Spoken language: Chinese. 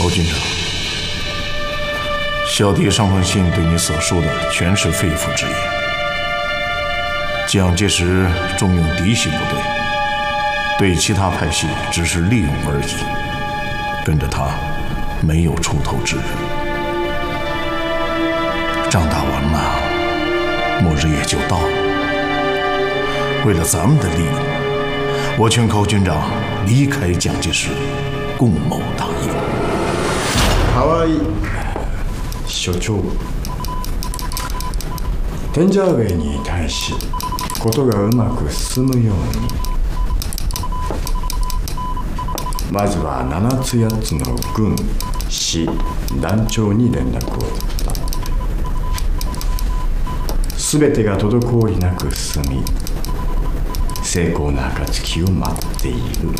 寇军长，小弟上封信对你所说的全是肺腑之言。蒋介石重用嫡系部队，对其他派系只是利用而已，跟着他没有出头之日。仗打完了，末日也就到了。为了咱们的利益，我劝寇军长离开蒋介石，共谋大业。 河合所長、天井上に対しことがうまく進むように、まずは7つ8つの軍、市、団長に連絡を取った。全てが滞りなく進み、成功な暁を待っている。